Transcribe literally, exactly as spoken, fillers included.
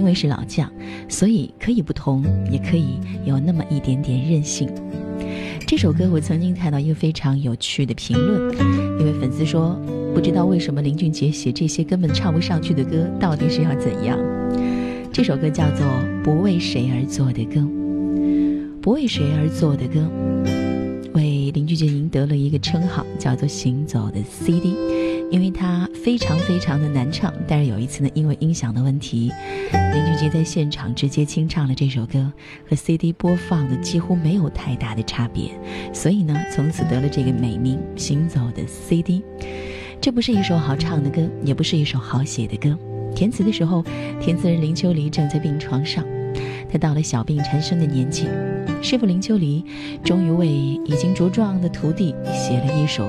为是老将，所以可以不同，也可以有那么一点点任性。这首歌我曾经看到一个非常有趣的评论，一位粉丝说，不知道为什么林俊杰写这些根本唱不上去的歌到底是要怎样。这首歌叫做不为谁而作的歌。不为谁而作的歌为林俊杰赢得了一个称号，叫做行走的 C D， 因为它非常非常的难唱。但是有一次呢，因为音响的问题，林俊杰在现场直接清唱了这首歌，和 C D 播放的几乎没有太大的差别，所以呢从此得了这个美名，行走的 C D。 这不是一首好唱的歌，也不是一首好写的歌。填词的时候，填词人林秋离正在病床上，他到了小病缠身的年纪，师傅林秋离终于为已经茁壮的徒弟写了一首